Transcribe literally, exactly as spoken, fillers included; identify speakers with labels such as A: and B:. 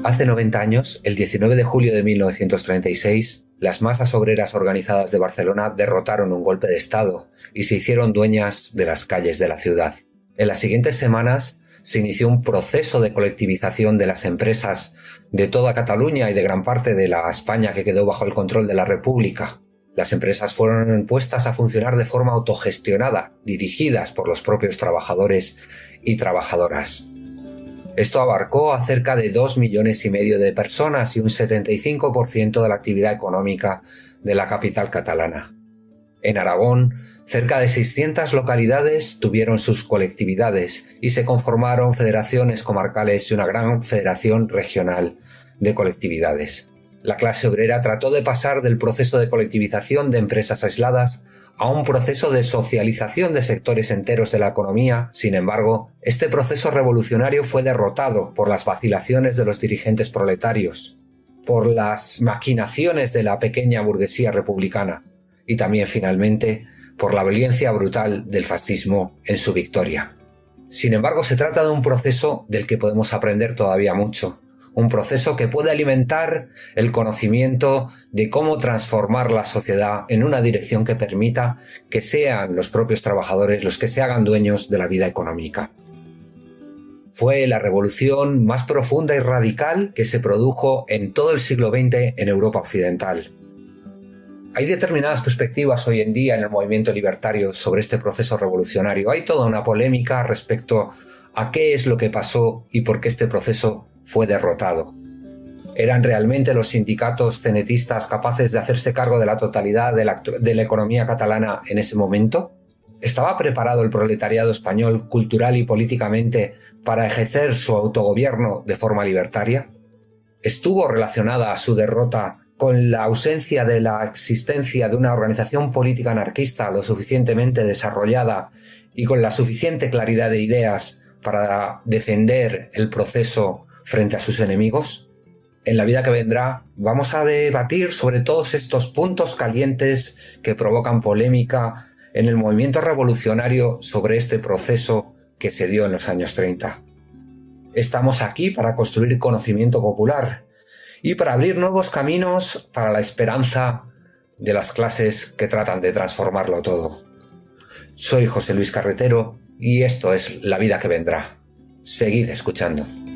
A: Hace noventa años, el diecinueve de julio de mil novecientos treinta y seis, las masas obreras organizadas de Barcelona derrotaron un golpe de Estado y se hicieron dueñas de las calles de la ciudad. En las siguientes semanas se inició un proceso de colectivización de las empresas de toda Cataluña y de gran parte de la España que quedó bajo el control de la República. Las empresas fueron puestas a funcionar de forma autogestionada, dirigidas por los propios trabajadores y trabajadoras. Esto abarcó a cerca de dos millones y medio de personas y un setenta y cinco por ciento de la actividad económica de la capital catalana. En Aragón, cerca de seiscientas localidades tuvieron sus colectividades y se conformaron federaciones comarcales y una gran federación regional de colectividades. La clase obrera trató de pasar del proceso de colectivización de empresas aisladas a un proceso de socialización de sectores enteros de la economía. Sin embargo, este proceso revolucionario fue derrotado por las vacilaciones de los dirigentes proletarios, por las maquinaciones de la pequeña burguesía republicana y también, finalmente, por la violencia brutal del fascismo en su victoria. Sin embargo, se trata de un proceso del que podemos aprender todavía mucho. Un proceso que puede alimentar el conocimiento de cómo transformar la sociedad en una dirección que permita que sean los propios trabajadores los que se hagan dueños de la vida económica. Fue la revolución más profunda y radical que se produjo en todo el siglo veinte en Europa occidental. Hay determinadas perspectivas hoy en día en el movimiento libertario sobre este proceso revolucionario. Hay toda una polémica respecto a qué es lo que pasó y por qué este proceso fue derrotado. ¿Eran realmente los sindicatos cenetistas capaces de hacerse cargo de la totalidad de la, de la economía catalana en ese momento? ¿Estaba preparado el proletariado español cultural y políticamente para ejercer su autogobierno de forma libertaria? ¿Estuvo relacionada su derrota con la ausencia de la existencia de una organización política anarquista lo suficientemente desarrollada y con la suficiente claridad de ideas para defender el proceso frente a sus enemigos? En la vida que vendrá vamos a debatir sobre todos estos puntos calientes que provocan polémica en el movimiento revolucionario sobre este proceso que se dio en los años treinta. Estamos aquí para construir conocimiento popular y para abrir nuevos caminos para la esperanza de las clases que tratan de transformarlo todo. Soy José Luis Carretero y esto es La vida que vendrá. Seguid escuchando.